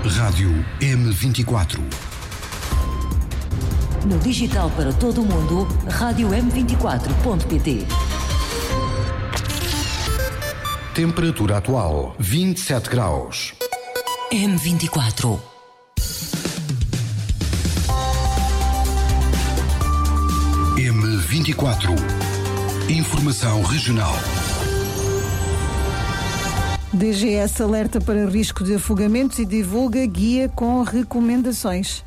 Rádio M24. No digital para todo o mundo, rádio m24.pt. Temperatura atual, 27 graus. M24. M24. Informação regional. DGS alerta para risco de afogamentos e divulga guia com recomendações.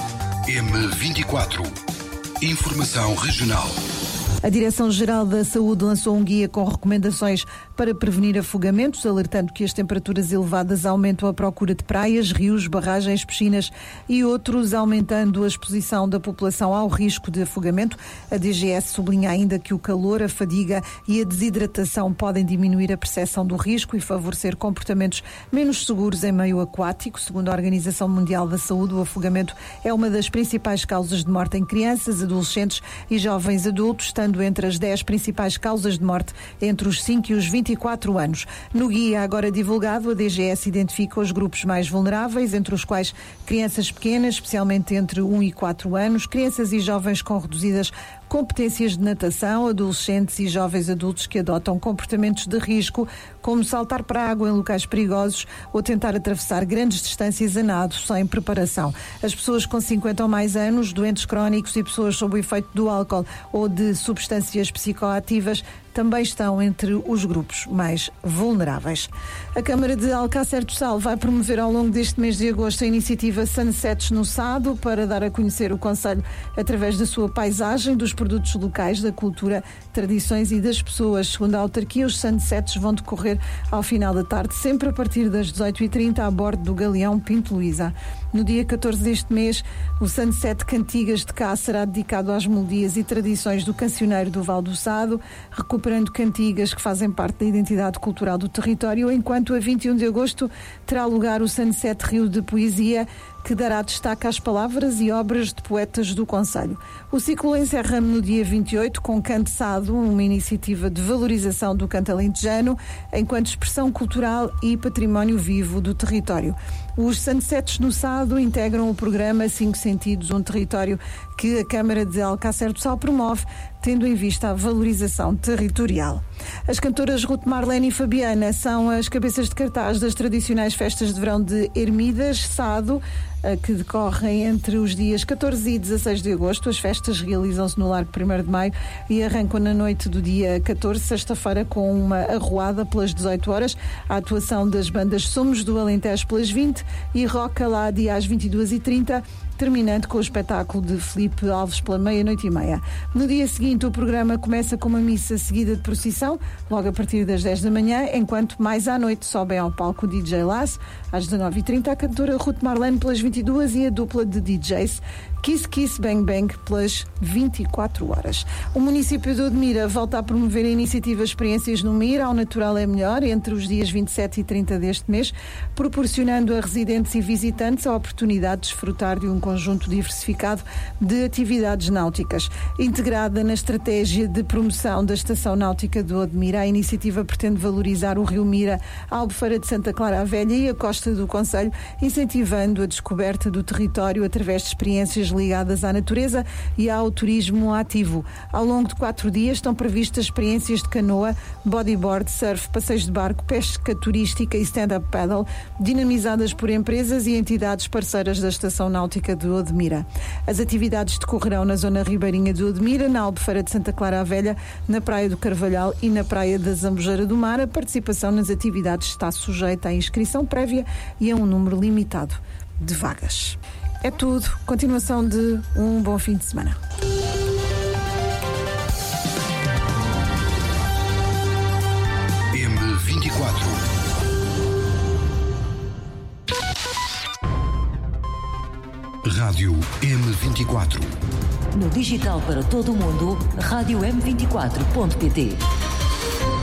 M24. Informação regional. A Direção-Geral da Saúde lançou um guia com recomendações para prevenir afogamentos, alertando que as temperaturas elevadas aumentam a procura de praias, rios, barragens, piscinas e outros, aumentando a exposição da população ao risco de afogamento. A DGS sublinha ainda que o calor, a fadiga e a desidratação podem diminuir a percepção do risco e favorecer comportamentos menos seguros em meio aquático. Segundo a Organização Mundial da Saúde, o afogamento é uma das principais causas de morte em crianças, adolescentes e jovens adultos, estando entre as 10 principais causas de morte entre os 5 e os 24 anos. No guia agora divulgado, a DGS identifica os grupos mais vulneráveis, entre os quais crianças pequenas, especialmente entre 1 e 4 anos, crianças e jovens com reduzidas competências de natação, adolescentes e jovens adultos que adotam comportamentos de risco, como saltar para a água em locais perigosos ou tentar atravessar grandes distâncias a nado sem preparação. As pessoas com 50 ou mais anos, doentes crónicos e pessoas sob o efeito do álcool ou de substâncias psicoativas também estão entre os grupos mais vulneráveis. A Câmara de Alcácer do Sal vai promover ao longo deste mês de agosto a iniciativa Sunsets no Sado para dar a conhecer o concelho através da sua paisagem, dos produtos locais, da cultura, tradições e das pessoas. Segundo a autarquia, os Sunsets vão decorrer ao final da tarde, sempre a partir das 18h30 a bordo do Galeão Pinto Luísa. No dia 14 deste mês, o Sunset Cantigas de Cá será dedicado às melodias e tradições do cancioneiro do Val do Sado, recuperando cantigas que fazem parte da identidade cultural do território, enquanto a 21 de agosto terá lugar o Sunset Rio de Poesia, que dará destaque às palavras e obras de poetas do concelho. O ciclo encerra no dia 28 com Canto Sado, uma iniciativa de valorização do canto alentejano enquanto expressão cultural e património vivo do território. Os Sunsets no Sado integram o programa 5 Sentidos, um território que a Câmara de Alcácer do Sal promove, tendo em vista a valorização territorial. As cantoras Ruth Marlene e Fabiana são as cabeças de cartaz das tradicionais festas de verão de Ermidas, Sado, que decorrem entre os dias 14 e 16 de agosto. As festas realizam-se no Largo 1º de Maio e arrancam na noite do dia 14, sexta-feira, com uma arruada pelas 18 horas, a atuação das bandas Somos do Alentejo pelas 20 e Roca lá dia às 22h30, terminando com o espetáculo de Filipe Alves pela meia-noite e meia. No dia seguinte, o programa começa com uma missa seguida de procissão, logo a partir das 10 da manhã, enquanto mais à noite sobem ao palco o DJ Lass, às 19h30, a cantora Ruth Marlene pelas 22 e a dupla de DJs Kiss Kiss Bang Bang pelas 24 horas. O município de Odmira volta a promover a iniciativa Experiências no Mir, ao natural é melhor, entre os dias 27 e 30 deste mês, proporcionando a residentes e visitantes a oportunidade de desfrutar de um conjunto diversificado de atividades náuticas. Integrada na estratégia de promoção da Estação Náutica de Odmira, a iniciativa pretende valorizar o Rio Mira, a Albufeira de Santa Clara a Velha e a costa do concelho, incentivando a descoberta do território através de experiências ligadas à natureza e ao turismo ativo. Ao longo de 4 dias estão previstas experiências de canoa, bodyboard, surf, passeios de barco, pesca turística e stand-up paddle, dinamizadas por empresas e entidades parceiras da Estação Náutica de Odmira. As atividades decorrerão na zona ribeirinha de Odmira, na Albufeira de Santa Clara a Velha, na Praia do Carvalhal e na Praia da Zambujeira do Mar. A participação nas atividades está sujeita à inscrição prévia e a um número limitado de vagas. É tudo. Continuação de um bom fim de semana. M24. Rádio M24. No digital para todo o mundo, rádio m24.pt.